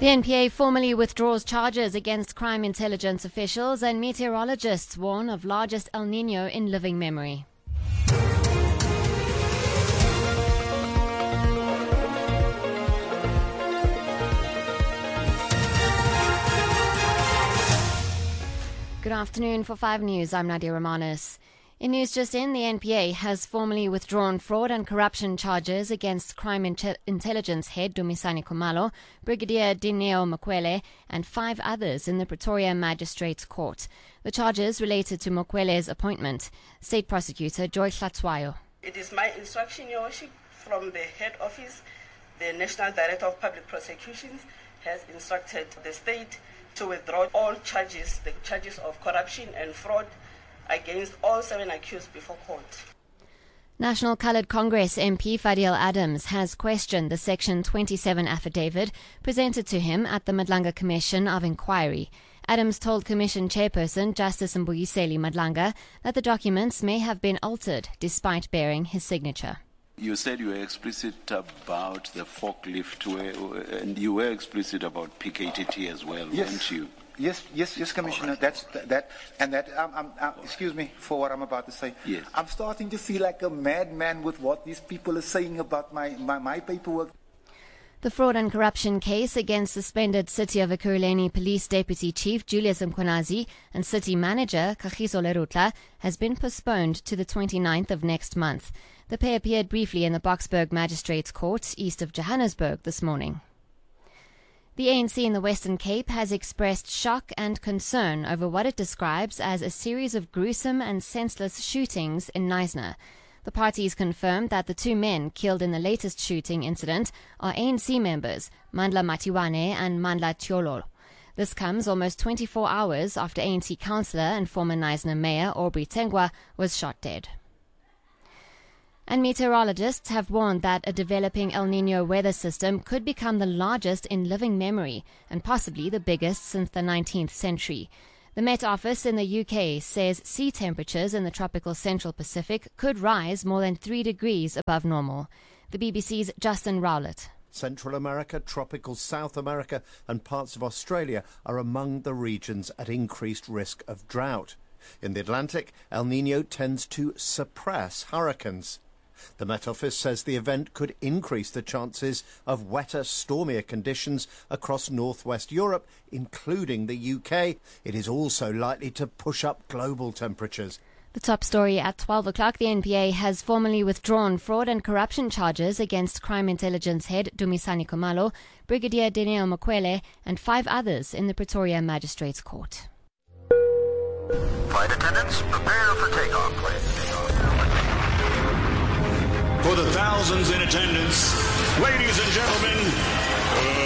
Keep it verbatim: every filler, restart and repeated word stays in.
The N P A formally withdraws charges against crime intelligence officials, and meteorologists warn of largest El Niño in living memory. Good afternoon. For five News, I'm Nadia Romanis. In news just in, the N P A has formally withdrawn fraud and corruption charges against crime Intel- intelligence head Dumisani Khumalo, Brigadier Dineo Mokwele, and five others in the Pretoria Magistrates Court. The charges related to Mokwele's appointment. State Prosecutor Joy Hlatswayo. It is my instruction, Your Worship, from the head office, the National Director of Public Prosecutions has instructed the state to withdraw all charges, the charges of corruption and fraud against all seven accused before court. National Coloured Congress M P Fadiel Adams has questioned the Section twenty-seven affidavit presented to him at the Madlanga Commission of Inquiry. Adams told Commission Chairperson Justice Mbuyiseli Madlanga that the documents may have been altered despite bearing his signature. You said you were explicit about the forklift, and you were explicit about P K T T as well, yes. weren't you? Yes, yes, yes, Commissioner. Right. That's that, that, and that. Um, um, uh, excuse me for what I'm about to say. Yes. I'm starting to feel like a madman with what these people are saying about my, my, my paperwork. The fraud and corruption case against suspended City of Ekurhuleni Police Deputy Chief Julius Mkhwanazi and City Manager Kagiso Lerutla has been postponed to the twenty-ninth of next month. The pair appeared briefly in the Boksburg Magistrates Court east of Johannesburg this morning. The A N C in the Western Cape has expressed shock and concern over what it describes as a series of gruesome and senseless shootings in Knysna. The parties confirmed that the two men killed in the latest shooting incident are A N C members, Mandla Matiwane and Mandla Tiolo. This comes almost twenty-four hours after A N C councillor and former Knysna mayor Aubrey Tengwa was shot dead. And meteorologists have warned that a developing El Niño weather system could become the largest in living memory and possibly the biggest since the nineteenth century. The Met Office in the U K says sea temperatures in the tropical Central Pacific could rise more than three degrees above normal. The B B C's Justin Rowlett. Central America, tropical South America and parts of Australia are among the regions at increased risk of drought. In the Atlantic, El Niño tends to suppress hurricanes. The Met Office says the event could increase the chances of wetter, stormier conditions across northwest Europe, including the U K. It is also likely to push up global temperatures. The top story at twelve o'clock, the N P A has formally withdrawn fraud and corruption charges against crime intelligence head Dumisani Khumalo, Brigadier Dineo Mokwele, and five others in the Pretoria Magistrates Court. Flight attendants, prepare for takeoff, please. For the thousands in attendance, ladies and gentlemen,